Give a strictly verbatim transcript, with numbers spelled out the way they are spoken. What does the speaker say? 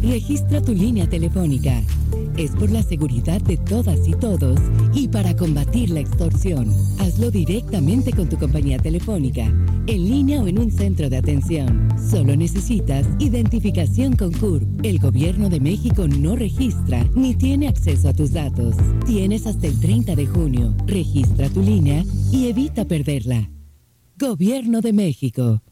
Registra tu línea telefónica. Es por la seguridad de todas y todos y para combatir la extorsión. Hazlo directamente con tu compañía telefónica, en línea o en un centro de atención. Solo necesitas identificación con C U R P. El Gobierno de México no registra ni tiene acceso a tus datos. Tienes hasta el treinta de junio. Registra tu línea y evita perderla. Gobierno de México.